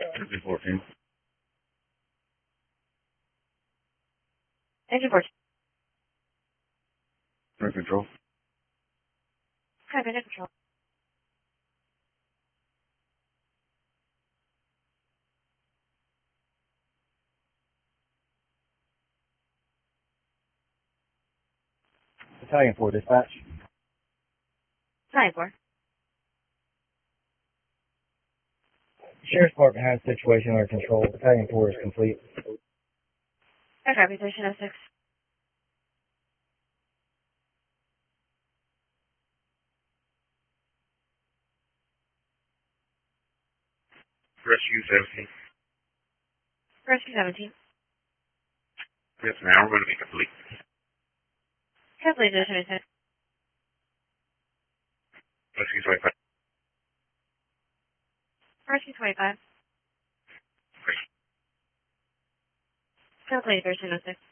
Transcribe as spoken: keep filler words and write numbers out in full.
Engine fourteen. Engine fourteen. Air control. Copy, no control. Battalion four dispatch. Nine four. Sheriff's Department has the situation under control. Battalion four is complete. Air copy, station oh six. Rescue seventeen. Rescue seventeen. Yes, now we're going to be complete. Complete, station oh six. Rescue twenty-five. Rescue twenty-five. Complete, station oh six.